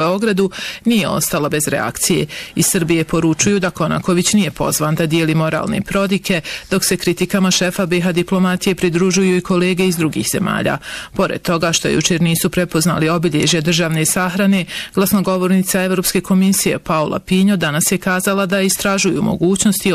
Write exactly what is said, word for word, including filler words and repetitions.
Beogradu nije ostala bez reakcije. Iz Srbije poručuju da Konaković nije pozvan da dijeli moralne prodike, dok se kritikama šefa B iH diplomatije pridružuju i kolege iz drugih zemalja. Pored toga što jučer nisu prepoznali obilježje državne sahrane, glasnogovornica Evropske komisije Paula Pinho danas je kazala da istražuju mogućnosti